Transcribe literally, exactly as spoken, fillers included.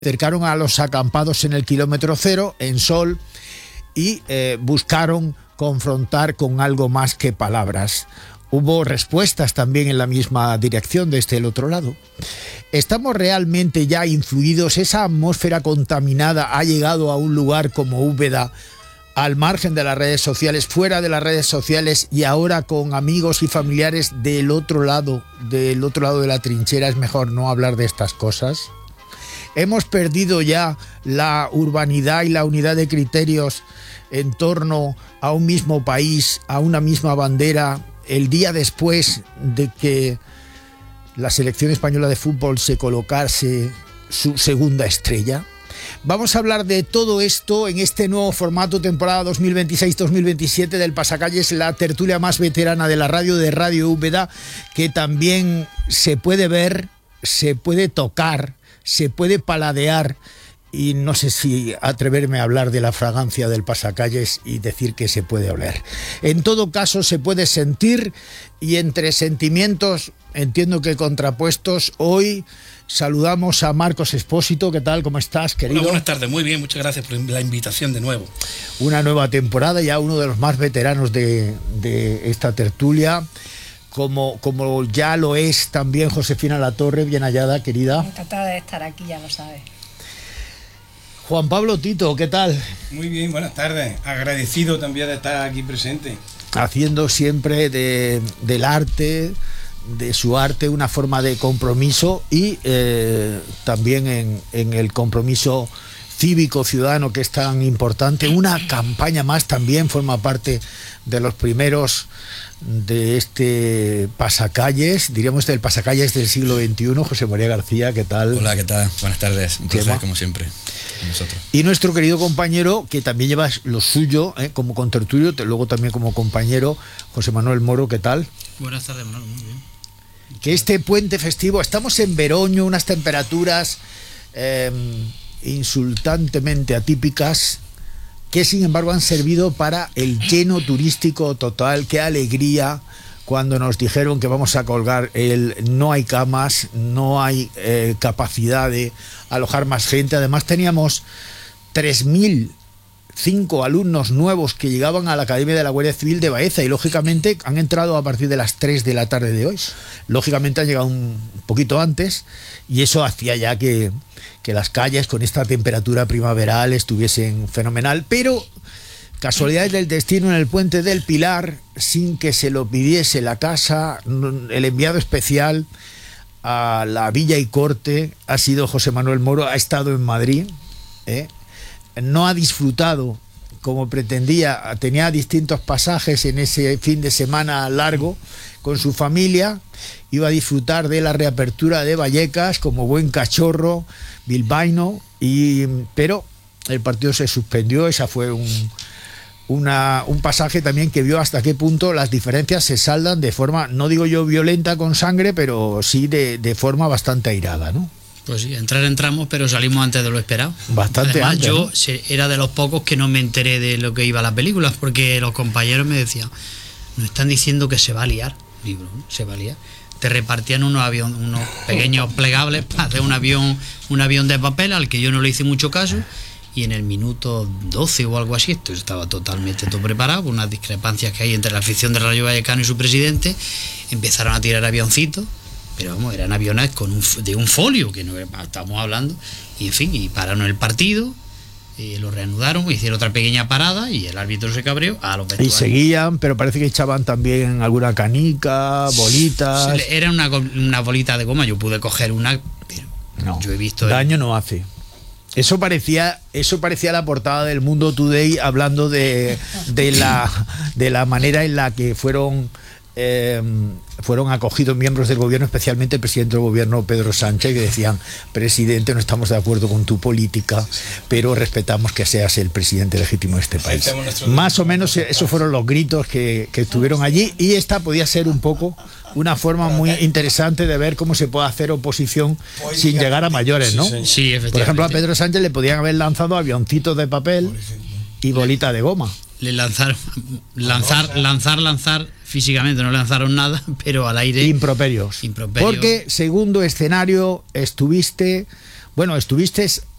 acercaron a los acampados en el kilómetro cero, en Sol, y eh, buscaron confrontar con algo más que palabras. Hubo respuestas también en la misma dirección desde el otro lado. ¿Estamos realmente ya influidos? ¿Esa atmósfera contaminada ha llegado a un lugar como Úbeda, al margen de las redes sociales, fuera de las redes sociales, y ahora con amigos y familiares del otro lado, del otro lado de la trinchera? Es mejor no hablar de estas cosas. Hemos perdido ya la urbanidad y la unidad de criterios en torno a un mismo país, a una misma bandera, el día después de que la selección española de fútbol se colocase su segunda estrella. Vamos a hablar de todo esto en este nuevo formato, temporada dos mil veintiséis dos mil veintisiete del Pasacalles, la tertulia más veterana de la radio, de Radio Úbeda, que también se puede ver, se puede tocar, se puede paladear, y no sé si atreverme a hablar de la fragancia del Pasacalles y decir que se puede oler. En todo caso, se puede sentir, y entre sentimientos, entiendo que contrapuestos, hoy saludamos a Marcos Espósito. ¿Qué tal? ¿Cómo estás, querido? Hola, buenas tardes, muy bien, muchas gracias por la invitación de nuevo. Una nueva temporada, ya uno de los más veteranos de, de esta tertulia. Como, como ya lo es también Josefina Latorre, bien hallada, querida. Encantada de estar aquí, ya lo sabes. Juan Pablo Tito, ¿qué tal? Muy bien, buenas tardes. Agradecido también de estar aquí presente. Haciendo siempre de, del arte, de su arte, una forma de compromiso, y eh, también en, en el compromiso cívico ciudadano, que es tan importante. Una campaña más también forma parte de los primeros de este Pasacalles, diríamos del Pasacalles del siglo veintiuno. José María García, ¿qué tal? Hola, ¿qué tal? Buenas tardes, un placer como siempre con nosotros. Y nuestro querido compañero, que también lleva lo suyo, ¿eh? como contertulio, luego también como compañero, José Manuel Moro, ¿qué tal? Buenas tardes, Manuel, muy bien. Que este puente festivo, estamos en Veroño, unas temperaturas eh, insultantemente atípicas, que sin embargo han servido para el lleno turístico total. Qué alegría cuando nos dijeron que vamos a colgar el no hay camas, no hay eh, capacidad de alojar más gente. Además teníamos tres mil cinco alumnos nuevos que llegaban a la Academia de la Guardia Civil de Baeza, y lógicamente han entrado a partir de las tres de la tarde de hoy. Lógicamente han llegado un poquito antes, y eso hacía ya que, que las calles con esta temperatura primaveral estuviesen fenomenal. Pero casualidades del destino, en el Puente del Pilar, sin que se lo pidiese la casa, el enviado especial a la Villa y Corte ha sido José Manuel Moro. Ha estado en Madrid, ¿eh? No ha disfrutado como pretendía, tenía distintos pasajes en ese fin de semana largo con su familia. Iba a disfrutar de la reapertura de Vallecas como buen cachorro bilbaíno, y, pero el partido se suspendió. Esa fue un, una, un pasaje también que vio hasta qué punto las diferencias se saldan de forma, no digo yo violenta con sangre, pero sí de, de forma bastante airada, ¿no? Pues sí, entrar entramos, pero salimos antes de lo esperado. Bastante Además, antes, yo ¿no? era de los pocos que no me enteré de lo que iba a la película, porque los compañeros me decían, nos están diciendo que se va a liar. Digo, se va a liar. Te repartían unos aviones, unos pequeños plegables para hacer un avión, un avión de papel, al que yo no le hice mucho caso, y en el minuto doce o algo así, esto estaba totalmente todo preparado, con unas discrepancias que hay entre la afición del Rayo Vallecano y su presidente. Empezaron a tirar avioncitos, pero vamos, eran aviones con un, de un folio, que no estamos hablando, y en fin, y pararon el partido, eh, lo reanudaron, hicieron otra pequeña parada, y el árbitro se cabreó a los vestuarios. Y seguían, pero parece que echaban también alguna canica, bolitas. Era una, una bolita de goma, yo pude coger una, pero no, yo he visto... daño el... no hace. Eso parecía, eso parecía la portada del Mundo Today, hablando de, de, la, de la manera en la que fueron... Eh, fueron acogidos miembros del gobierno, especialmente el presidente del gobierno, Pedro Sánchez, que decían: presidente, no estamos de acuerdo con tu política, pero respetamos que seas el presidente legítimo de este país. Más o menos esos fueron los gritos que, que estuvieron allí, y esta podía ser un poco una forma muy interesante de ver cómo se puede hacer oposición sin llegar a mayores, ¿no? Sí, efectivamente. Por ejemplo, a Pedro Sánchez le podían haber lanzado avioncitos de papel y bolita de goma. Le lanzaron, lanzar, lanzar, lanzar, físicamente no lanzaron nada, pero al aire... Improperios. Improperios. Porque, segundo escenario, estuviste Bueno, estuviste